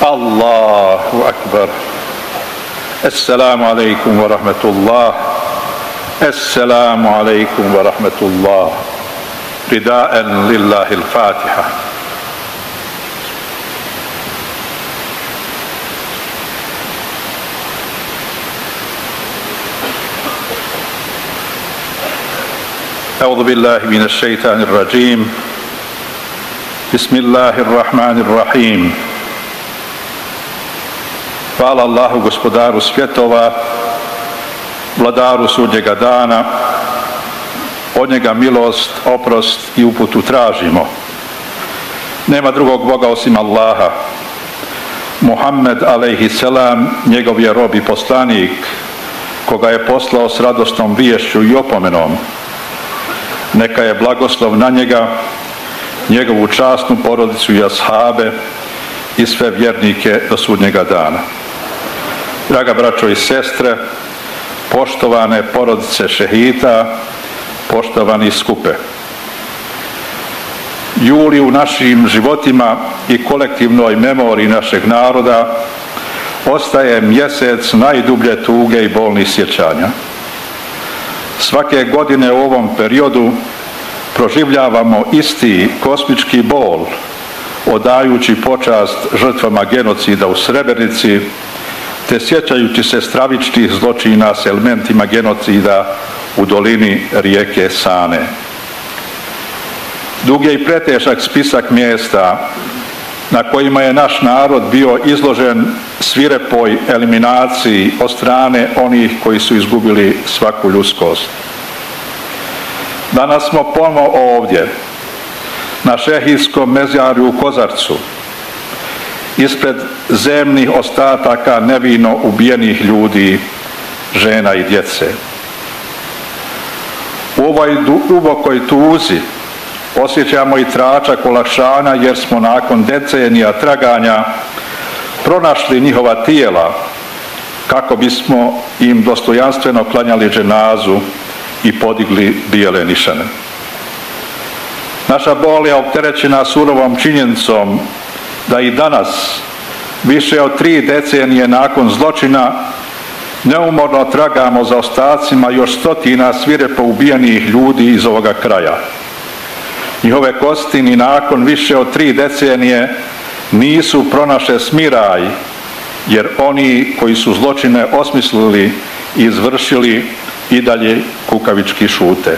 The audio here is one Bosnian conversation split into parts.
Allahu akbar. Assalamu alaikum wa rahmatullah. Assalamu alaikum wa rahmatullah. Rida'an lillahi al-Fatiha. أعوذ بالله من الشيطان الرجيم. بسم الله الرحمن الرحيم. Hvala Allahu, gospodaru svjetova, vladaru sudnjega dana. Od njega milost, oprost i uputu tražimo. Nema drugog Boga osim Allaha. Muhammed alejhi selam, njegov je rob i poslanik, koga je poslao s radosnom viješću i opomenom. Neka je blagoslov na njega, njegovu časnu porodicu i ashabe i sve vjernike do sudnjega dana. Draga braćo i sestre, poštovane porodice šehida, poštovani skupe. Juli u našim životima i kolektivnoj memoriji našeg naroda ostaje mjesec najdublje tuge i bolnih sjećanja. Svake godine u ovom periodu proživljavamo isti kosmički bol, odajući počast žrtvama genocida u Srebrenici, te sjećajući se stravičnih zločina s elementima genocida u dolini rijeke Sane. Dug je i pretežak spisak mjesta na kojima je naš narod bio izložen svirepoj eliminaciji od strane onih koji su izgubili svaku ljudskost. Danas smo ponovo ovdje, na šehidskom mezarju u Kozarcu, ispred zemnih ostataka nevino ubijenih ljudi, žena i djece. U ovoj dubokoj tuzi osjećamo i tračak olakšanja, jer smo nakon decenija traganja pronašli njihova tijela kako bismo im dostojanstveno klanjali dženazu i podigli bijele nišane. Naša bol je opterećena surovom činjenicom da i danas, više od 3 decenije nakon zločina, neumorno tragamo za ostacima još stotina svirepo ubijenih ljudi iz ovoga kraja. Njihove kosti ni nakon više od 3 decenije nisu pronašle smiraj, jer oni koji su zločine osmislili i izvršili i dalje kukavički šute.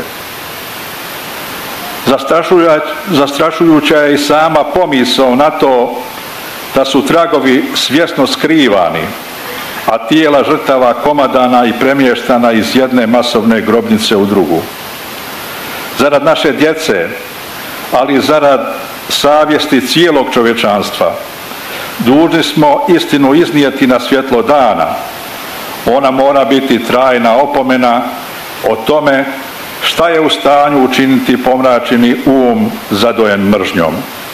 Zastrašujuća je i sama pomisao na to da su tragovi svjesno skrivani, a tijela žrtava komadana i premještana iz jedne masovne grobnice u drugu. Zarad naše djece, ali zarad savjesti cijelog čovječanstva, dužni smo istinu iznijeti na svjetlo dana. Ona mora biti trajna opomena o tome šta je u stanju učiniti pomračeni zadojen mržnjom.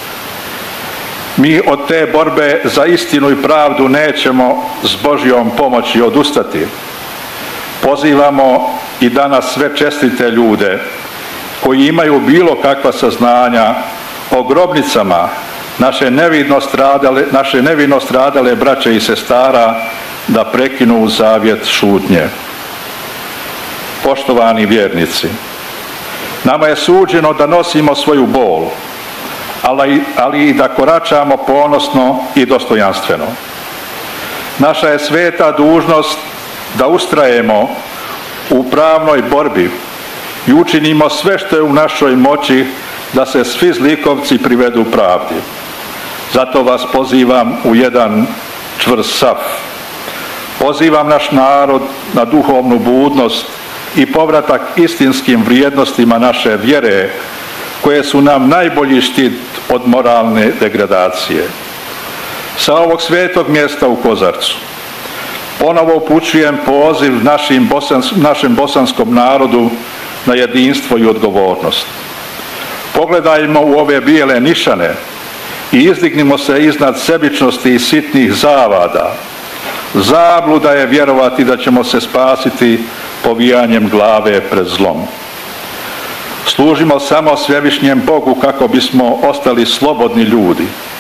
Mi od te borbe za istinu i pravdu nećemo s Božjom pomoći odustati. Pozivamo i danas sve čestite ljude koji imaju bilo kakva saznanja o grobnicama naše nevino stradale braće i sestara da prekinu zavjet šutnje. Poštovani vjernici, nama je suđeno da nosimo svoju bol, ali i da koračamo ponosno i dostojanstveno. Naša je sveta dužnost da ustrajemo u pravnoj borbi i učinimo sve što je u našoj moći da se svi zlikovci privedu pravdi. Zato vas pozivam u jedan čvrst saf. Pozivam naš narod na duhovnu budnost i povratak istinskim vrijednostima naše vjere, koje su nam najbolji štit od moralne degradacije. Sa ovog svetog mjesta u Kozarcu ponovo upućujem poziv našem bosanskom narodu na jedinstvo i odgovornost. Pogledajmo u ove bijele nišane i izdignimo se iznad sebičnosti i sitnih zavada. Zabluda je vjerovati da ćemo se spasiti povijanjem glave pred zlom. Služimo samo svevišnjem Bogu kako bismo ostali slobodni ljudi.